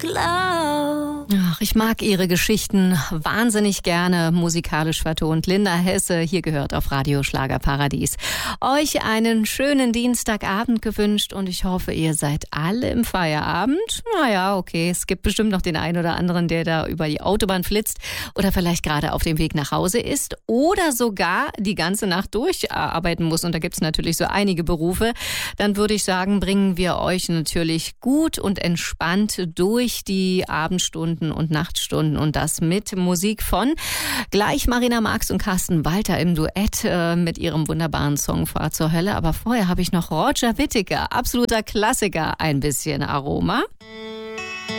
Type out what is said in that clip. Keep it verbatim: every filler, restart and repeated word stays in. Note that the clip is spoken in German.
glow. Ach, ich mag ihre Geschichten wahnsinnig gerne, musikalisch vertont. Linda Hesse, hier gehört auf Radio Schlagerparadies. Euch einen schönen Dienstagabend gewünscht und ich hoffe, ihr seid alle im Feierabend. Naja, okay, es gibt bestimmt noch den einen oder anderen, der da über die Autobahn flitzt oder vielleicht gerade auf dem Weg nach Hause ist oder sogar die ganze Nacht durcharbeiten muss. Und da gibt es natürlich so einige Berufe. Dann würde ich sagen, bringen wir euch natürlich gut und entspannt durch die Abendstunden und Nachtstunden und das mit Musik von gleich Marina Marx und Carsten Walter im Duett äh, mit ihrem wunderbaren Song Fahrt zur Hölle. Aber vorher habe ich noch Roger Whittaker, absoluter Klassiker, ein bisschen Aroma.